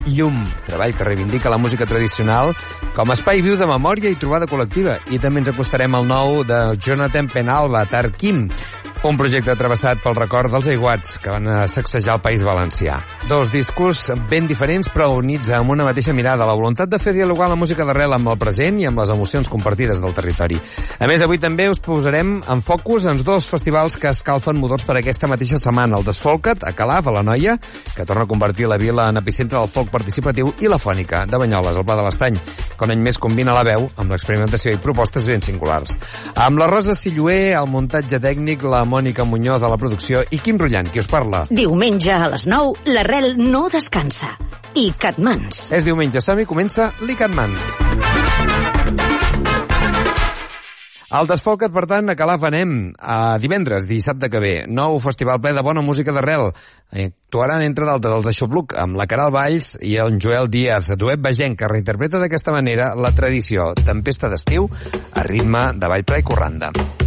Llum, treball que reivindica la música tradicional com a espai viu de memòria i trobada col·lectiva. I també ens acostarem al nou de Jonathan Penalba, Tarquim, un projecte travessat pel record dels aiguats que van sacsejar el País Valencià. Dos discos ben diferents però units amb una mateixa mirada, la voluntat de fer dialogar la música d'arrel amb el present i amb les emocions compartides del territori. A més, avui també us posarem en focus en dos festivals que escalfen motors per aquesta mateixa setmana, el Desfolcat a Calaf, a l'Anoia, que torna a convertir la vila en epicentre del folk participatiu, i la Fònica de Banyoles, al Pla de l'Estany, que un any més combina la veu amb l'experimentació i propostes ben singulars. Amb la Rosa Silluer, el muntatge tècnic, la Mònica Muñoz a la producció i Quim Rullant, qui us parla. Diumenge a les 9, l'Arrel no descansa. I Catmans. És diumenge, som-hi, comença l'Icatmans. Al Desfolcat, per tant, a Calaf anem a divendres, dissabte que ve. Nou festival ple de bona música d'arrel. Actuaran, entre d'altres, els Aixopluc, amb la Caral Valls i el Joel Díaz, duet vegenc, que reinterpreta d'aquesta manera la tradició Tempesta d'estiu a ritme de ball ple i corranda.